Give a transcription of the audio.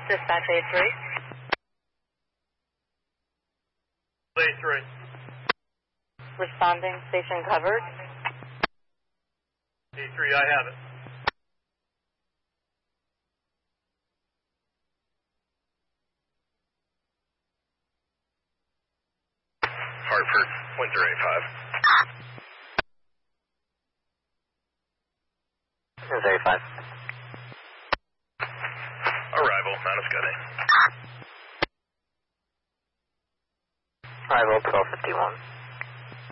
Dispatch A3. A3. Responding, station covered. A3, I have it. Hartford, Windsor A5. Windsor A5. Arrival, Mount Scotty. Arrival 1251.